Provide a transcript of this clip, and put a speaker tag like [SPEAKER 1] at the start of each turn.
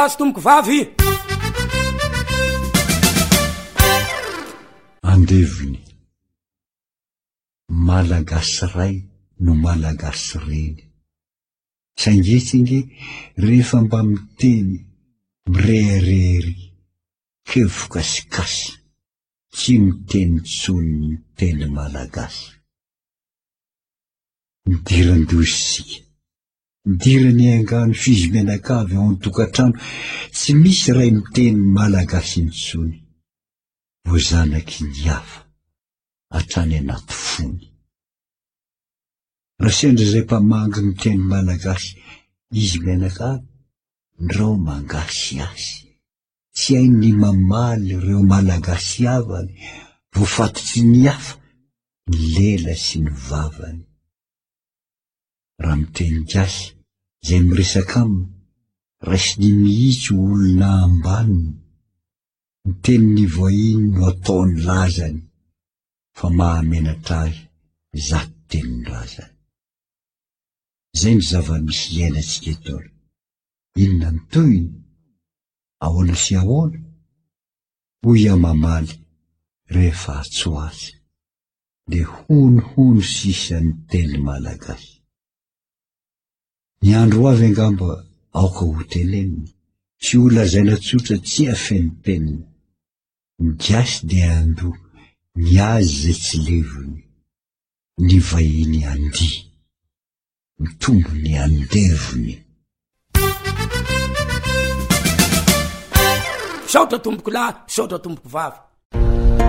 [SPEAKER 1] azo tomboko vavy
[SPEAKER 2] andeviny malagasy ray no malagasy reny saingetsinge rehefa mba miteny mireherery kevokasikasy tsy miteny tsony miteny malagasy midiran-dosisika midirany angano fizy menakavy ao an-tokatrano tsy misy ray miteny malagasy intsony vo zanaky ny hafa hatrany anaty fony raha sendra zay mpamangy miteny malagasy izy menakavy ndreo mangasy asy tsy hainy mamaly reo malagasy avany vo fatotry ny hafa ny lela sy ny vavany raha miteny gasy zay miresaka aminy raisiny mihitsy olona ambaniny miteny ny voahiny no ataony lazany fa mahamenatra azy zato teniny razany zay ny zava-misy iainantsika etola inona ny toyny ahoana sy ahoana hoy amamaly rehefa atso azy de hono sisa ny teny malagasy ny andro avy angamba aoka ho teneniny tsy ho lazaina tsotra tsy afeny teniny ny gasy de ando ny azy zay tsy levony ny vahiny andi ny tombony andevony
[SPEAKER 1] saotra tomboko lahy saotra tomboko vavy